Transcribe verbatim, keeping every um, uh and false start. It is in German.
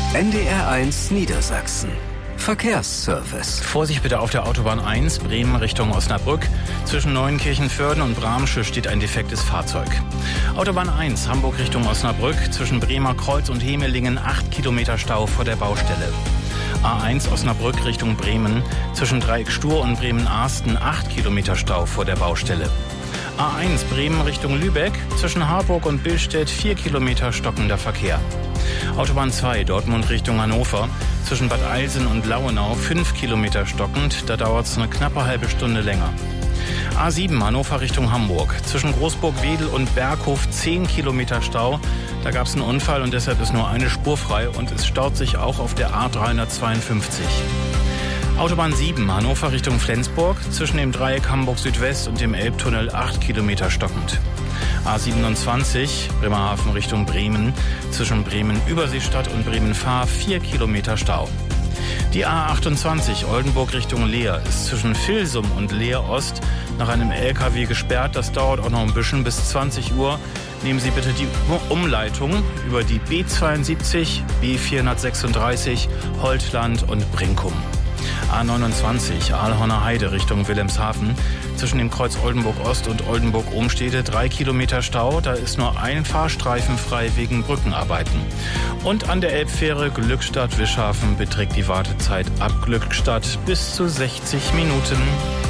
N D R eins Niedersachsen. Verkehrsservice. Vorsicht bitte auf der Autobahn eins, Bremen Richtung Osnabrück. Zwischen Neuenkirchen-Vörden und Bramsche steht ein defektes Fahrzeug. Autobahn eins, Hamburg Richtung Osnabrück. Zwischen Bremer Kreuz und Hemelingen acht Kilometer Stau vor der Baustelle. A eins Osnabrück Richtung Bremen. Zwischen Dreieck Stur und Bremen-Arsten acht Kilometer Stau vor der Baustelle. A eins Bremen Richtung Lübeck. Zwischen Harburg und Billstedt vier Kilometer stockender Verkehr. Autobahn zwei Dortmund Richtung Hannover. Zwischen Bad Eilsen und Lauenau fünf Kilometer stockend. Da dauert es eine knappe halbe Stunde länger. A sieben Hannover Richtung Hamburg. Zwischen Großburg-Wedel und Berghof zehn Kilometer Stau. Da gab es einen Unfall und deshalb ist nur eine Spur frei und es staut sich auch auf der A dreihundertzweiundfünfzig. Autobahn sieben Hannover Richtung Flensburg. Zwischen dem Dreieck Hamburg Südwest und dem Elbtunnel acht Kilometer stockend. A siebenundzwanzig Bremerhaven Richtung Bremen. Zwischen Bremen-Überseestadt und Bremen-Fahr vier Kilometer Stau. Die A achtundzwanzig Oldenburg Richtung Leer ist zwischen Vilsum und Leer Ost nach einem L K W gesperrt. Das dauert auch noch ein bisschen bis zwanzig Uhr. Nehmen Sie bitte die Umleitung über die B zweiundsiebzig, B vierhundertsechsunddreißig, Holtland und Brinkum. A neunundzwanzig Aalhorner Heide Richtung Wilhelmshaven. Zwischen dem Kreuz Oldenburg Ost und Oldenburg Umstede drei Kilometer Stau. Da ist nur ein Fahrstreifen frei wegen Brückenarbeiten. Und an der Elbfähre Glückstadt-Wischhafen beträgt die Wartezeit ab Glückstadt bis zu sechzig Minuten.